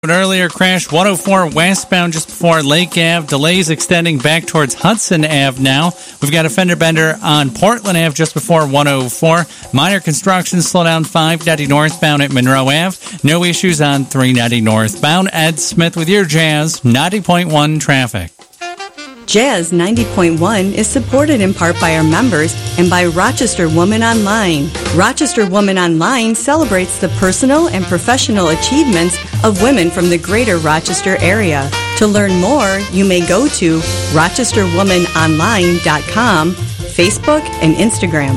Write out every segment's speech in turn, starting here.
An earlier crash, 104 westbound just before Lake Ave. Delays extending back towards Hudson Ave now. We've got a fender bender on Portland Ave just before 104. Minor construction, slow down 590 northbound at Monroe Ave. No issues on 390 northbound. Ed Smith with your Jazz 90.1 traffic. Jazz 90.1 is supported in part by our members and by Rochester Woman Online. Rochester Woman Online celebrates the personal and professional achievements of women from the greater Rochester area. To learn more, you may go to rochesterwomanonline.com, Facebook, and Instagram.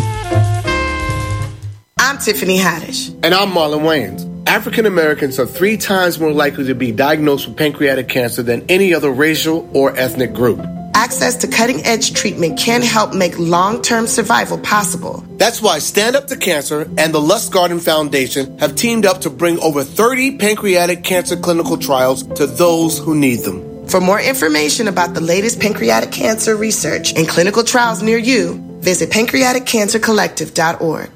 I'm Tiffany Haddish. And I'm Marlon Wayans. African Americans are 3 times more likely to be diagnosed with pancreatic cancer than any other racial or ethnic group. Access to cutting-edge treatment can help make long-term survival possible. That's why Stand Up to Cancer and the Lustgarten Foundation have teamed up to bring over 30 pancreatic cancer clinical trials to those who need them. For more information about the latest pancreatic cancer research and clinical trials near you, visit pancreaticcancercollective.org.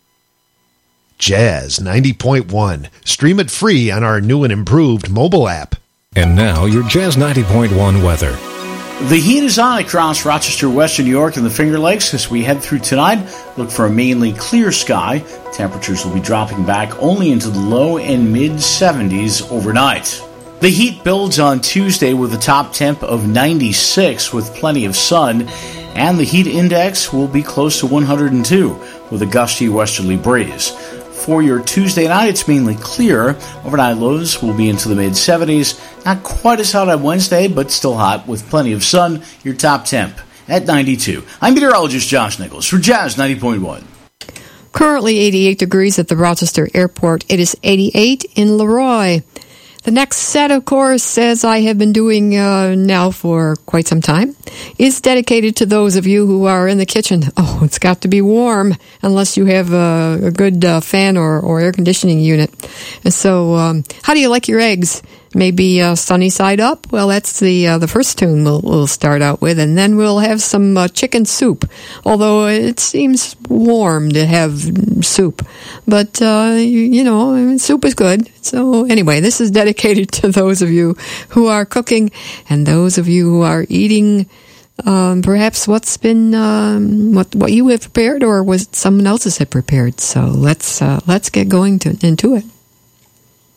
Jazz 90.1. Stream it free on our new and improved mobile app. And now your Jazz 90.1 weather. The heat is on across Rochester, Western New York, and the Finger Lakes as we head through tonight. Look for a mainly clear sky. Temperatures will be dropping back only into the low and mid-70s overnight. The heat builds on Tuesday with a top temp of 96 with plenty of sun, and the heat index will be close to 102 with a gusty westerly breeze. For your Tuesday night, it's mainly clear. Overnight lows will be into the mid-70s. Not quite as hot on Wednesday, but still hot with plenty of sun. Your top temp at 92. I'm meteorologist Josh Nichols for Jazz 90.1. Currently 88 degrees at the Rochester Airport. It is 88 in Leroy. The next set, of course, as I have been doing now for quite some time, is dedicated to those of you who are in the kitchen. Oh, it's got to be warm unless you have a good fan or air conditioning unit. And so, how do you like your eggs? Maybe sunny side up? Well, that's the first tune we'll start out with, and then we'll have some chicken soup, although it seems warm to have soup. But, you know, soup is good. So anyway, this is dedicated to those of you who are cooking and those of you who are eating perhaps what's been what you have prepared or what someone else has prepared. So let's get going into it.